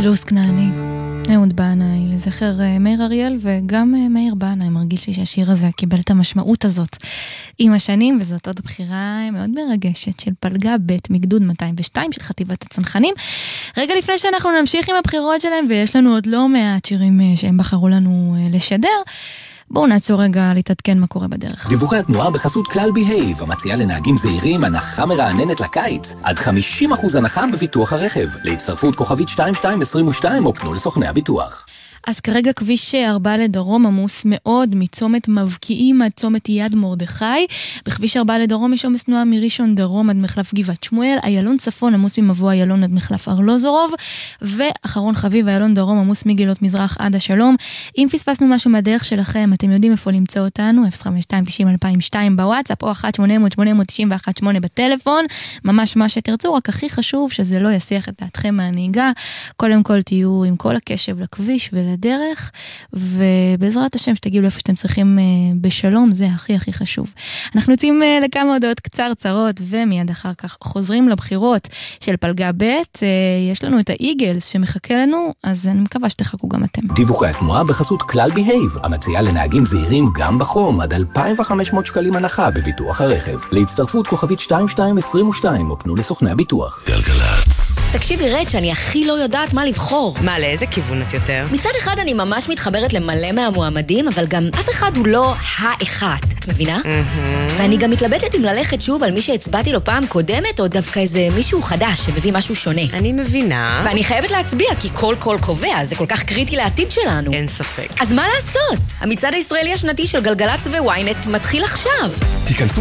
לוז כנעני, אהוד בנאי, לזכר מאיר אריאל, וגם מאיר בנאי מרגיש לי שהשיר הזה קיבל את המשמעות הזאת עם השנים, וזאת עוד בחירה מאוד מרגשת של פלגה ב' מגדוד 202 של חטיבת הצנחנים. רגע לפני שאנחנו נמשיך עם הבחירות שלהם, ויש לנו עוד לא מעט שירים שהם בחרו לנו לשדר, בואו נעצור רגע להתעדכן מה קורה בדרך. דיווחי התנועה בחסות כלל בהייב, המציעה לנהגים זהירים הנחה מרעננת לקיץ. עד 50% הנחה בביטוח הרכב. להצטרפות כוכבית 2222 או פנו לסוכני הביטוח. אז כרגע כביש 4 לדרום עמוס מאוד מצומת מבקיעים עד צומת יד מרדכי. בכביש 4 לדרום יש עומס תנועה מראשון דרום עד מחלף גבעת שמואל. איילון צפון עמוס ממבוא איילון עד מחלף ארלוזורוב. ואחרון חביב איילון דרום עמוס מגילות מזרח עד השלום. אם פספסנו משהו מהדרך שלכם, אתם יודעים איפה למצוא אותנו, 052-90-2002 בוואטסאפ או 1-800-891-8 בטלפון. ממש מה שתרצו, רק הכי חשוב שזה לא יסיח את דעתכם מהנהיגה. קודם כל תהיו עם כל הקשב לכביש דרך, ובעזרת השם שתגיעו לאיפה שאתם צריכים בשלום, זה הכי הכי חשוב. אנחנו יוצאים לכמה הודעות קצרות, ומיד אחר כך חוזרים לבחירות של פלגה ב'. יש לנו את האיגלס שמחכה לנו, אז אני מקווה שתחכו גם אתם. דיווחי התנועה בחסות כלל בהייב, המציעה לנהגים זהירים גם בחום, עד 2,500 שקלים הנחה בביטוח הרכב. להצטרפות כוכבית 2222 או פנו לסוכני הביטוח. גלגלצ. תקשיבי רד שאני הכי לא יודעת מה לבחור. מה, לאיזה כיוון את יותר? מצד אחד אני ממש מתחברת למלא מהמועמדים, אבל גם אף אחד הוא לא האחד, את מבינה? ואני גם מתלבטת אם ללכת שוב על מי שהצבעתי לו פעם קודמת, או דווקא איזה מישהו חדש שמביא משהו שונה. אני מבינה. ואני חייבת להצביע, כי כל קובע, זה כל כך קריטי לעתיד שלנו. אין ספק. אז מה לעשות? המצעד הישראלי השנתי של גלגלצ וויינט מתחיל עכשיו. תיכנסו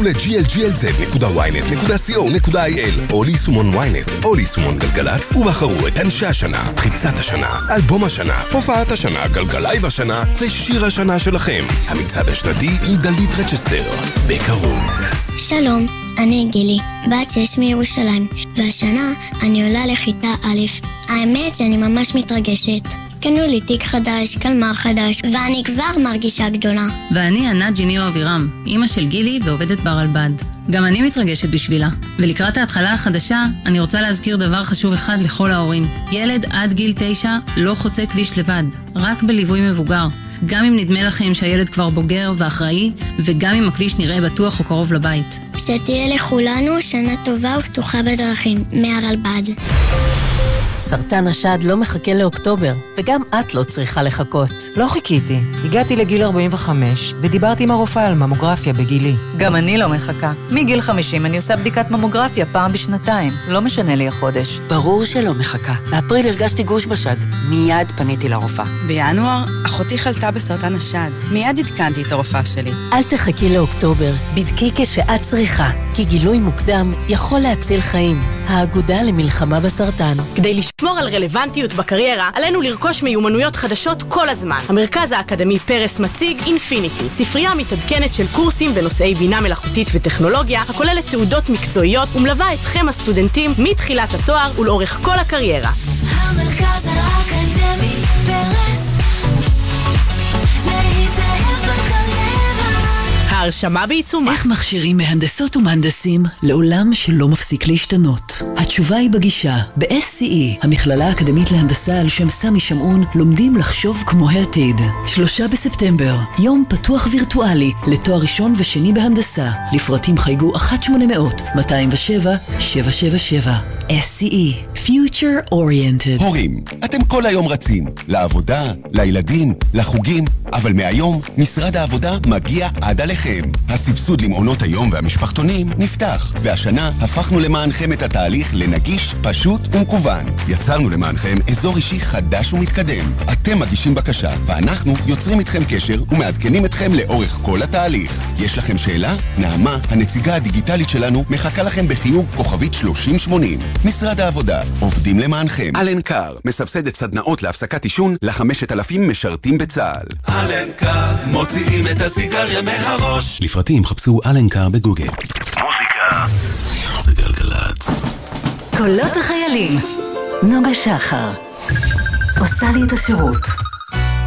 ל-glglz.ynet.co.il או ליישומון וויינט או ליישומון גלגלצ ובחרו את אנשי השנה, חיצת השנה, אלבום השנה, הופעת השנה, גלגלייב השנה ושיר השנה שלכם. המצעד השנתי עם דלית רצ'סטר, בקרוב. שלום, אני גילי, בת 6 מירושלים, והשנה אני עולה לכיתה א'. האמת שאני ממש מתרגשת. קנו לי תיק חדש, קלמר חדש, ואני כבר מרגישה גדולה. ואני ענת ג'יניו אבירם, אמא של גילי ועובדת ברלב"ד. גם אני מתרגשת בשבילה. ולקראת ההתחלה החדשה, אני רוצה להזכיר דבר חשוב אחד לכל ההורים. ילד עד גיל 9 לא חוצה כביש לבד, רק בליווי מבוגר. גם אם נדמה לכם שהילד כבר בוגר ואחראי, וגם אם הכביש נראה בטוח או קרוב לבית. שתהיה לכולנו שנה טובה ופתוחה בדרכים, מהרלב"ד. סרטן השד לא מחכה לאוקטובר, וגם את לא צריכה לחכות. לא חיכיתי. הגעתי לגיל 45, ודיברתי עם הרופאה על ממוגרפיה בגילי. גם אני לא מחכה. מגיל 50 אני עושה בדיקת ממוגרפיה פעם בשנתיים. לא משנה לי החודש. ברור שלא מחכה. באפריל הרגשתי גוש בשד. מיד פניתי לרופאה. בינואר, אחותי חלתה בסרטן השד. מיד עדכנתי את הרופאה שלי. אל תחכי לאוקטובר. בדקי כשאת צריכה. כי גילוי מוקדם יכול להציל חיים. האגודה למלחמה בסרטן. כדי לשמור על רלוונטיות בקריירה, עלינו לרכוש מיומנויות חדשות כל הזמן. המרכז האקדמי פרס מציג אינפיניטי, ספרייה מתעדכנת של קורסים בנושאי בינה מלאכותית וטכנולוגיה, הכוללת תעודות מקצועיות ומלווה אתכם הסטודנטים מתחילת התואר ולאורך כל הקריירה. המרכז האקדמי פרס, להתאהב בקריירה. ההרשמה בעיצומה. איך מכשירים מהנדסות ומהנדסים לעולם שלא מפסיק להשתנות? התשובה היא בגישה. ב-SCE, המכללה האקדמית להנדסה על שם סמי שמעון, לומדים לחשוב כמו העתיד. 3 בספטמבר, יום פתוח וירטואלי לתואר ראשון ושני בהנדסה. לפרטים חייגו 1-800-777-777. SCE, Future Oriented. הורים, אתם כל היום רצים, לעבודה, לילדים, לחוגים, אבל מהיום משרד העבודה מגיע עד עליכם. הסבסוד למעונות היום והמשפחתונים נפתח, והשנה הפכנו למענכם את התהליך לנגיש, פשוט ומקוון. יצרנו למענכם אזור אישי חדש ומתקדם. אתם מגישים בקשה, ואנחנו יוצרים איתכם קשר ומעדכנים אתכם לאורך כל התהליך. יש לכם שאלה? נעמה, הנציגה הדיגיטלית שלנו, מחכה לכם בחיוג כוכבית 3080. משרד העבודה, עובדים למענכם. אלנקר, מסבסדת סדנאות להפסקת עישון ל5,000 משרתים בצה"ל. אלנקר, מוציאים את הסיגריה מהראש. לפרטים חפשו אלנקר בגוגל. מוזיקה זה גלגלצ. קולות החיילים. נוגה שחר עושה לי את השירות.